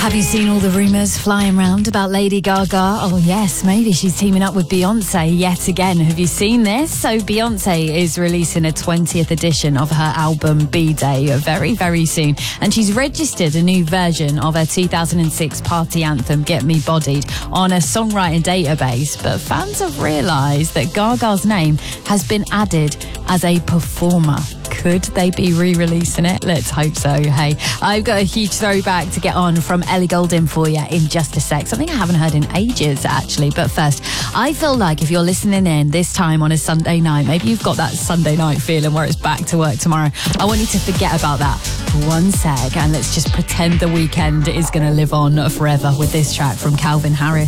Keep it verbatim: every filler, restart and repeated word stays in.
Have you seen all the rumours flying around about Lady Gaga? Oh yes, maybe she's teaming up with Beyonce yet again. Have you seen this? So Beyonce is releasing a twentieth edition of her album B-Day very, very soon. And she's registered a new version of her two thousand six party anthem, Get Me Bodied, on a songwriting database. But fans have realised that Gaga's name has been added as a performer. Could they be re-releasing it? Let's hope so. Hey, I've got a huge throwback to get on from Ellie Goulding for you in just a sec. Something I haven't heard in ages, actually. But first, I feel like if you're listening in this time on a Sunday night, maybe you've got that Sunday night feeling where it's back to work tomorrow. I want you to forget about that for one sec and let's just pretend the weekend is going to live on forever with this track from Calvin Harris.